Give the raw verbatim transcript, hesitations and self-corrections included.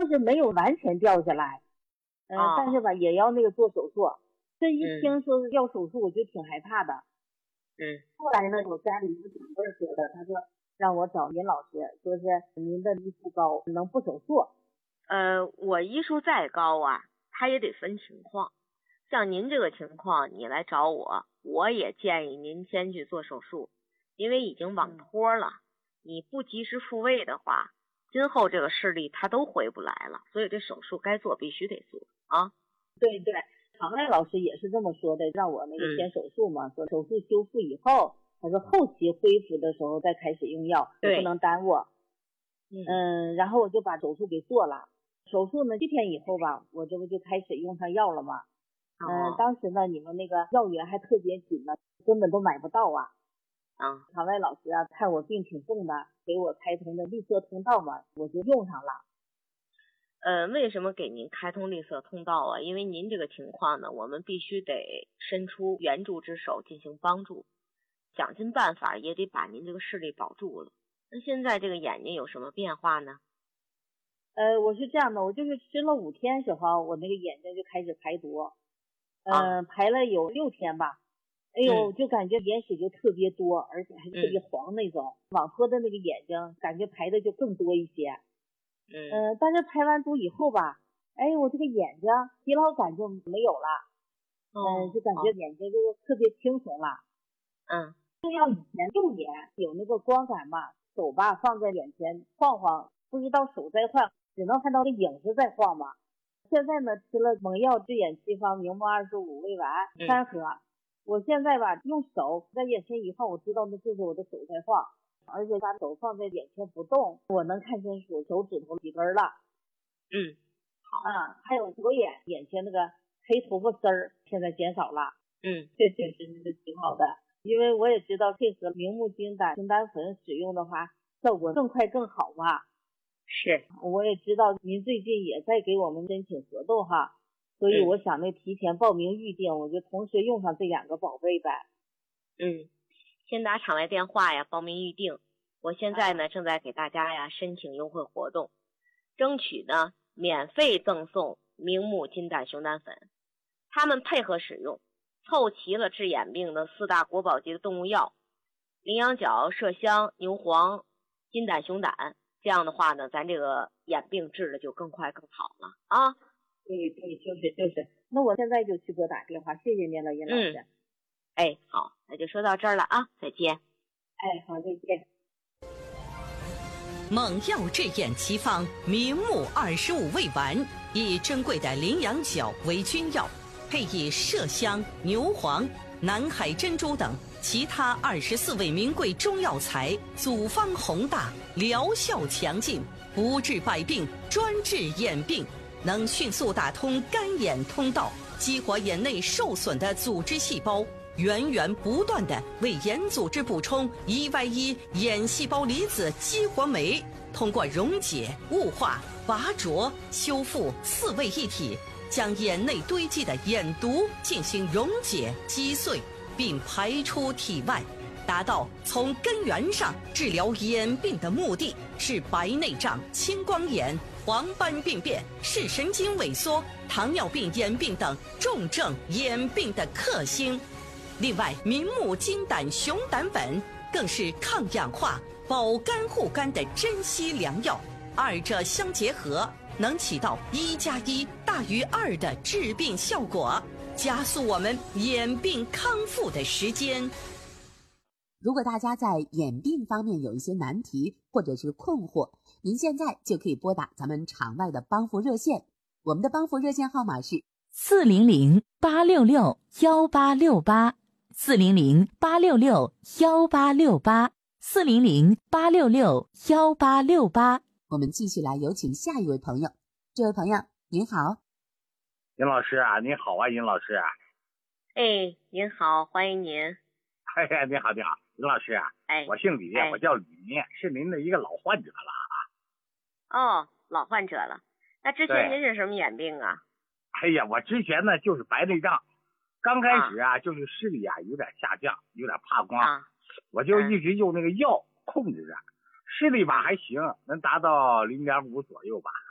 是没有完全掉下来，嗯、呃哦，但是吧也要那个做手术。这一听说是要手术，我就挺害怕的。 嗯。 后来呢，我家里一个长辈说的，他说让我找您老师，说是您的医术高，能不手术。 呃，我医术再高啊，他也得分情况。像您这个情况，你来找我，我也建议您先去做手术，因为已经网脱了。嗯、你不及时复位的话，今后这个视力它都回不来了。所以这手术该做必须得做啊。 对对，常爱老师也是这么说的，让我那个先手术嘛，嗯、说手术修复以后，他说后期恢复的时候再开始用药，不能耽误。嗯, 嗯，然后我就把手术给做了。手术呢，七天以后吧，我这不就开始用上药了吗？嗯、呃，当时呢，你们那个药源还特别紧呢，根本都买不到啊。 啊， 场外老师啊，看我病挺重的，给我开通的绿色通道嘛，我就用上了。 呃，为什么给您开通绿色通道啊？因为您这个情况呢，我们必须得伸出援助之手进行帮助，想尽办法也得把您这个视力保住了。那现在这个眼睛有什么变化呢？ 呃，我是这样的，我就是吃了五天时候，我那个眼睛就开始排毒。嗯、呃，排了有六天吧，哎呦，嗯、就感觉眼屎就特别多，而且还是特别黄那种。嗯、网脱的那个眼睛，感觉排的就更多一些。嗯、呃，但是排完毒以后吧，哎，我这个眼睛疲劳感就没有了，嗯、哦呃，就感觉眼睛就特别轻松了。 嗯， 就像以前右眼有那个光感嘛，手吧放在眼前晃晃，不知道手在晃，只能看到个影子在晃嘛。现在呢，吃了蒙药治眼七方明目二十五味丸三盒，嗯、我现在吧用手在眼前一晃，我知道那就是我的手在晃，而且把手放在眼前不动，我能看清楚手指头几根了。 嗯，好啊，还有左眼眼前那个黑头发丝儿现在减少了。 嗯， 这确实是挺好的，因为我也知道配合明目金胆熊胆粉使用的话，效果更快更好嘛。 是， 我也知道您最近也在给我们申请活动哈，所以我想那提前报名预定，我就同时用上这两个宝贝呗。 嗯，先打场外电话呀，报名预定。我现在呢正在给大家呀申请优惠活动，争取呢免费赠送明目金胆熊胆粉，他们配合使用，凑齐了治眼病的四大国宝级的动物药：羚羊角、麝香、牛黄、金胆熊胆。这样的话呢，咱这个眼病治的就更快更好了啊！ 对对，就是就是。那我现在就去拨打电话，谢谢您了，尹老师。 嗯。哎，好，那就说到这儿了啊，再见。 哎，好，再见。 猛药治眼奇方明目二十五味丸，以珍贵的羚羊角为君药，配以麝香、牛黄、南海珍珠等其他二十四味名贵中药材，组方宏大，疗效强劲，不治百病，专治眼病，能迅速打通干眼通道，激活眼内受损的组织细胞，源源不断地为眼组织补充 E Y 一 眼细胞离子激活酶，通过溶解、雾化、拔灼、修复四位一体，将眼内堆积的眼毒进行溶解击碎，并排出体外，达到从根源上治疗眼病的目的，是白内障、青光眼、黄斑病变、视神经萎缩、糖尿病眼病等重症眼病的克星。另外，明目金胆熊胆粉更是抗氧化、保肝护肝的珍稀良药，二者相结合，能起到一加一大于二的治病效果，加速我们眼病康复的时间。 如果大家在眼病方面有一些难题或者是困惑，您现在就可以拨打咱们场外的帮扶热线，我们的帮扶热线号码是四零零八六六幺八六八，四零零八六六幺八六八，四零零八六六幺八六八。 我们继续来有请下一位朋友。这位朋友您好。 尹老师啊，您好啊，尹老师啊。 哎，您好，欢迎您。 哎呀，你好你好，尹老师啊。 哎， 我姓李，哎、我叫李明，是您的一个老患者了啊。哦，老患者了。那之前您是什么眼病啊？ 哎呀，我之前呢就是白内障，刚开始啊、啊、就是视力啊有点下降，有点怕光，啊、我就一直用那个药控制着，视力吧还行，能达到零点五左右吧。